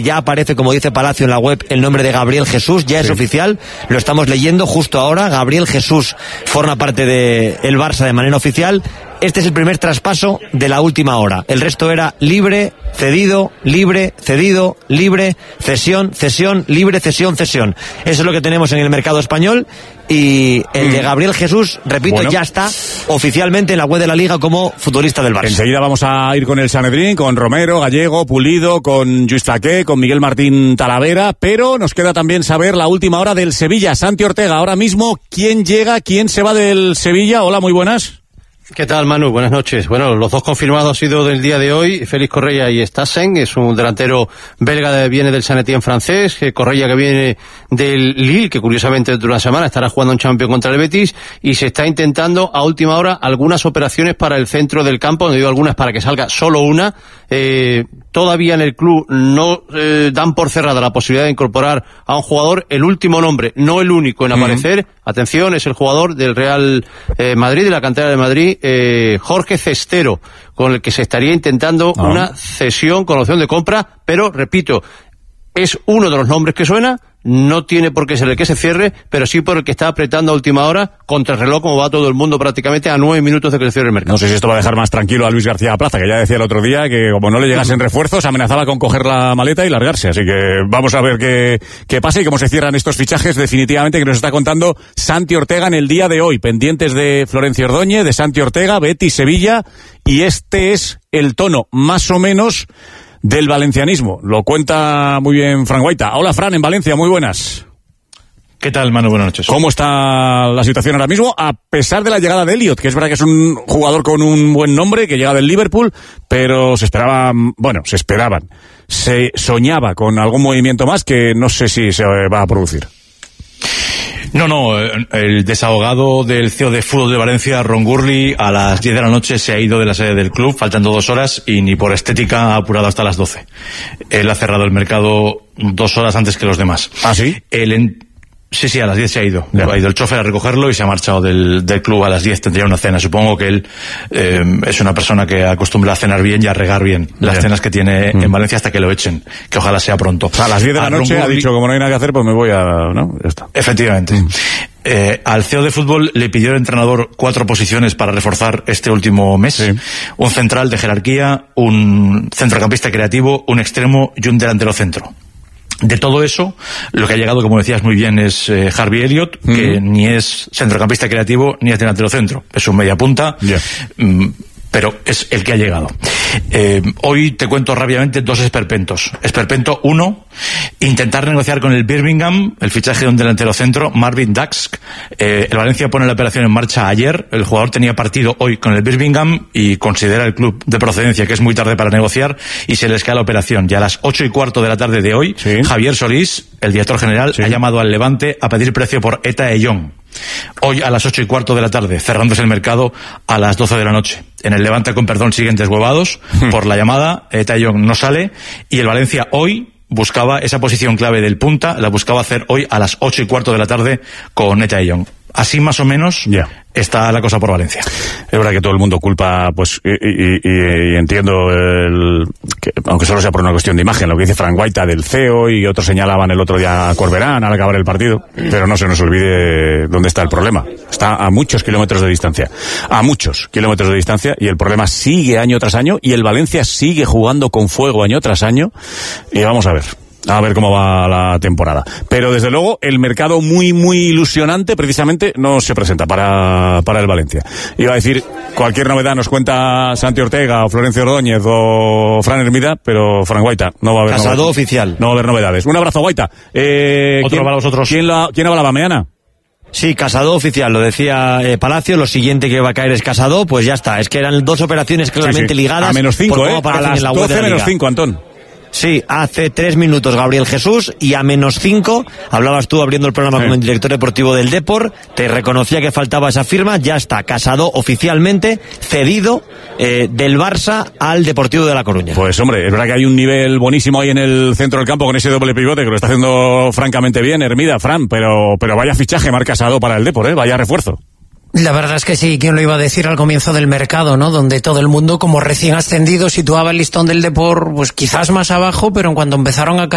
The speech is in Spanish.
ya aparece, como dice Palacio en la web, el nombre de Gabriel Jesús, ya es oficial, lo estamos leyendo justo ahora. Gabriel Jesús forma parte del Barça de manera oficial. Este es el primer traspaso de la última hora. El resto era libre, cedido, libre, cedido, libre, cesión, cesión, libre, cesión, cesión. Eso es lo que tenemos en el mercado español. Y el de Gabriel Jesús, repito, ya está oficialmente en la web de la Liga como futbolista del Barça. Enseguida vamos a ir con el Sanedrín, con Romero, Gallego, Pulido, con Lluís Taqué, con Miguel Martín Talavera, pero nos queda también saber la última hora del Sevilla. Santi Ortega, ahora mismo, ¿quién llega, quién se va del Sevilla? Hola, muy buenas. ¿Qué tal, Manu? Buenas noches. Bueno, los dos confirmados han sido del día de hoy, Félix Correia y Stassen, es un delantero belga, viene del Saint-Étienne francés, Correia que viene del Lille, que curiosamente dentro de una semana estará jugando un Champions contra el Betis, y se está intentando a última hora algunas operaciones para el centro del campo, donde digo algunas para que salga solo una. Todavía en el club no dan por cerrada la posibilidad de incorporar a un jugador. El último nombre, no el único en aparecer, atención, es el jugador del Real Madrid, de la cantera de Madrid, Jorge Cestero, con el que se estaría intentando una cesión con opción de compra, pero repito, es uno de los nombres que suena. No tiene por qué ser el que se cierre, pero sí por el que está apretando a última hora contra el reloj, como va todo el mundo prácticamente a 9 minutos de que se cierre el mercado. No sé si esto va a dejar más tranquilo a Luis García Plaza, que ya decía el otro día que como no le llegasen refuerzos, amenazaba con coger la maleta y largarse. Así que vamos a ver qué pasa y cómo se cierran estos fichajes definitivamente que nos está contando Santi Ortega en el día de hoy. Pendientes de Florencio Ordóñez, de Santi Ortega, Betis, Sevilla, y este es el tono más o menos del valencianismo. Lo cuenta muy bien Fran Guaita. Hola, Fran, en Valencia, muy buenas. ¿Qué tal, Manu? Buenas noches. ¿Cómo está la situación ahora mismo? A pesar de la llegada de Elliot, que es verdad que es un jugador con un buen nombre, que llega del Liverpool, pero se soñaba con algún movimiento más que no sé si se va a producir. No, el desahogado del CEO de fútbol de Valencia, Ron Gurley, a las 10 de la noche se ha ido de la sede del club, faltando 2 horas, y ni por estética ha apurado hasta las 12. Él ha cerrado el mercado 2 horas antes que los demás. ¿Ah, sí? Sí, a las 10 se ha ido. Ha ido el chofer a recogerlo y se ha marchado del club a las 10. Tendría una cena. Supongo que él es una persona que acostumbra a cenar bien y a regar bien las cenas que tiene en Valencia hasta que lo echen. Que ojalá sea pronto. A las 10 de la noche ha dicho, como no hay nada que hacer, pues me voy a... ¿no? Ya está. Efectivamente. Al CEO de fútbol le pidió el entrenador 4 posiciones para reforzar este último mes. Sí. Un central de jerarquía, un centrocampista creativo, un extremo y un delantero centro. De todo eso, lo que ha llegado, como decías muy bien, es Harvey Elliott, que ni es centrocampista creativo ni es delantero centro. Es un media punta, pero es el que ha llegado. Hoy te cuento rápidamente 2 esperpentos. Esperpento 1, intentar negociar con el Birmingham el fichaje de un delantero centro, Marvin Daxk. El Valencia pone la operación en marcha ayer. El jugador tenía partido hoy con el Birmingham y considera el club de procedencia que es muy tarde para negociar y se les cae la operación. Y a las 8:15 de la tarde de hoy, Javier Solís, el director general, ha llamado al Levante a pedir precio por Eta Eyong. Hoy a las 8:15 de la tarde, cerrándose el mercado a las 12 de la noche. En el Levante, con perdón, siguen deshuevados por la llamada. Eta Eyong no sale y el Valencia hoy buscaba esa posición clave del punta, la buscaba hacer hoy a las 8:15 de la tarde con Eta Eyong. Así más o menos está la cosa por Valencia. Es verdad que todo el mundo culpa, pues, y entiendo que, aunque solo sea por una cuestión de imagen, lo que dice Fran Guaita del CEO, y otros señalaban el otro día a Corberán al acabar el partido, pero no se nos olvide dónde está el problema. Está a muchos kilómetros de distancia. A muchos kilómetros de distancia, y el problema sigue año tras año, y el Valencia sigue jugando con fuego año tras año, y vamos a ver cómo va la temporada. Pero desde luego el mercado muy ilusionante precisamente no se presenta para el Valencia. Iba a decir, cualquier novedad nos cuenta Santi Ortega o Florencio Ordóñez o Fran Hermida, pero Fran Guaita, no va a haber Casado oficial. No va a haber novedades. Un abrazo, Guaita. Otro para vosotros. ¿Quién avalaba, Meana? Sí, Casado oficial, lo decía Palacio. Lo siguiente que va a caer es Casado, pues ya está. Es que eran 2 operaciones claramente ligadas. A -5, a las 12 menos 5, Antón. Sí, hace 3 minutos Gabriel Jesús, y a -5, hablabas tú abriendo el programa con el director deportivo del Depor, te reconocía que faltaba esa firma, ya está Casado oficialmente cedido del Barça al Deportivo de La Coruña. Pues hombre, es verdad que hay un nivel buenísimo ahí en el centro del campo con ese doble pivote que lo está haciendo francamente bien Hermida, Fran, pero vaya fichaje Marc Casado para el Depor, vaya refuerzo. La verdad es que sí, ¿quién lo iba a decir al comienzo del mercado, ¿no? Donde todo el mundo, como recién ascendido, situaba el listón del Depor, pues quizás más abajo, pero en cuanto empezaron a